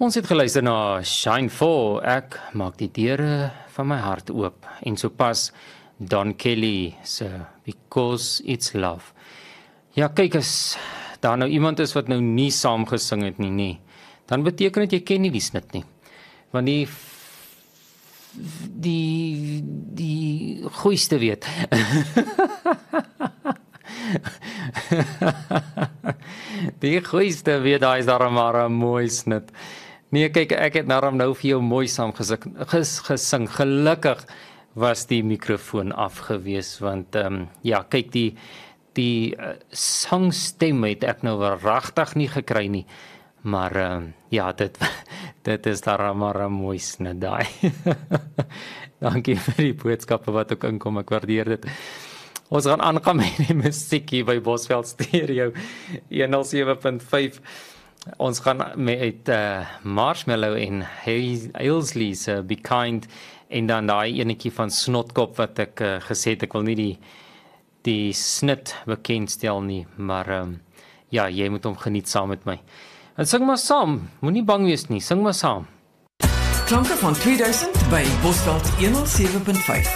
Ons het geluister na Shine 4, ek maak die deure van my hart oop, en sopas Don Kelly se Because It's Love. Ja, kyk, as daar nou iemand is wat nou nie saam gesing het nie, dan beteken dit jy ken nie die snit nie. Want die goeiste weet. Die goeiste weet, daar is daar maar 'n mooi snit. Nee, kyk, ek het nou vir jou mooi saam gesing. Gelukkig was die mikrofoon afgewees, want ja, kyk, die sangstem het ek nou regtig nie gekry nie. Maar ja, dit is daar maar 'n mooi snit daai. Dankie vir die boodskappe wat ook inkom, ek waardeer dit. Ons gaan aangaan met die musiek hier by Bosveld Stereo 107.5. Ons gaan met Marshmallow en Halsey se Be Kind, en dan daai enetjie van Snotkop wat ek gesê het, ek wil nie die snit bekendstel nie, maar ja, jy moet hom geniet saam met my. En sing maar saam, moenie bang wees nie, sing maar saam. Klanke van 2000 by Bosveld 107.5.